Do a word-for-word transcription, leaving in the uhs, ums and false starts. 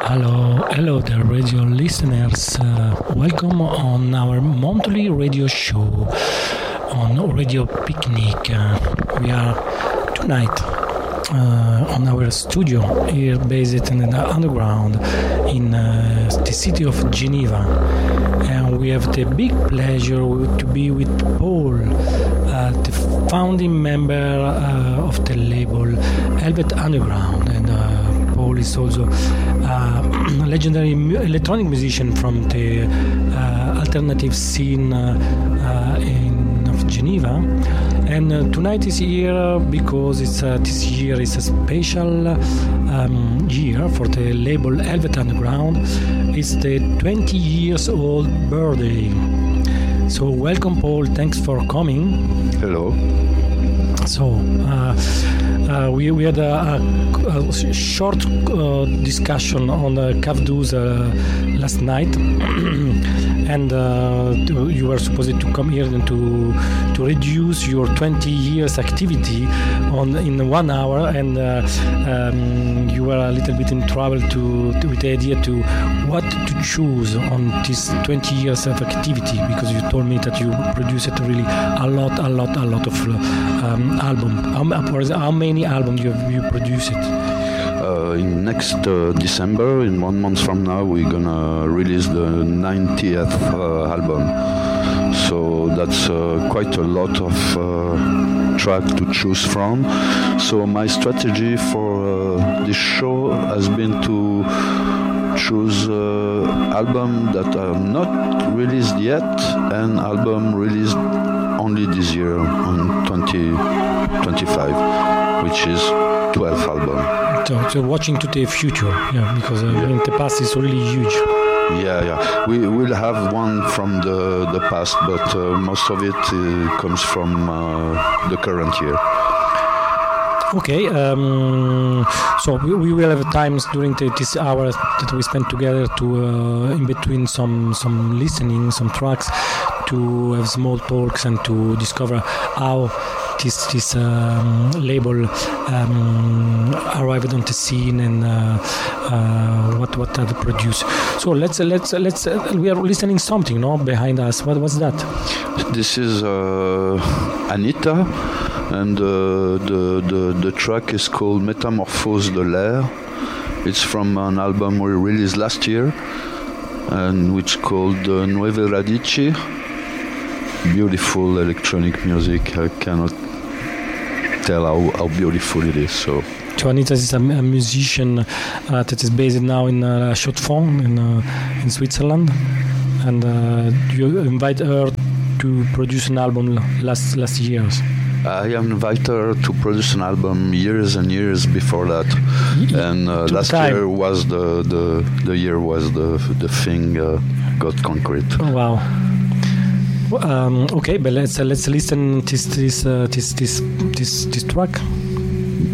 Hello, hello there, radio listeners. Uh, welcome on our monthly radio show on Radio Picnic. Uh, we are tonight uh, on our studio here, based in the underground in uh, the city of Geneva, and we have the big pleasure to be with Paul, uh, the founding member uh, of the label Helvet Underground, and uh, Paul is also uh, a legendary mu- electronic musician from the uh, alternative scene uh, uh, in of Geneva. And uh, tonight is here because it's uh, this year is a special um, year for the label Helvet Underground. It's the twenty years old birthday. So welcome, Paul. Thanks for coming. Hello. So uh, uh, we we had a, a, a short uh, discussion on the C A V douze uh, last night, and uh, to, you were supposed to come here and to to reduce your twenty years activity on in one hour, and uh, um, you were a little bit in trouble to, to with the idea to what to choose on this twenty years of activity, because you told me that you produced really a lot, a lot, a lot of um, album. How, how many albums you have you produced? Uh, in next uh, December, in one month from now, we're gonna release the ninetieth uh, album. So that's uh, quite a lot of uh, track to choose from. So my strategy for uh, this show has been to choose uh, album that are not released yet and album released only this year on twenty twenty-five, which is twelve album. So, so watching to the future, yeah, because uh, in the past is really huge. Yeah, yeah. We will have one from the, the past, but uh, most of it uh, comes from uh, the current year. Okay, um, so we, we will have times during the, this hour that we spend together to, uh, in between some some listening, some tracks, to have small talks and to discover how this this um, label um, arrived on the scene and uh, uh, what what they produce. So let's let's let's uh, we are listening something, no, behind us. What was that? This is uh, Anita. And uh, the, the the track is called Métamorphose de l'air. It's from an album we released last year, and which called uh, Nuove Radici. Beautiful electronic music. I cannot tell how, how beautiful it is. So. So Anita is a, a musician uh, that is based now in uh, Chaux-de-Fonds in uh, in Switzerland, and uh, you invite her to produce an album last last years. I invited her to produce an album years and years before that, and uh, last time. year was the, the the year was the the thing uh, got concrete. Oh, wow. Um, okay, but let's uh, let's listen this this uh, this this this this track.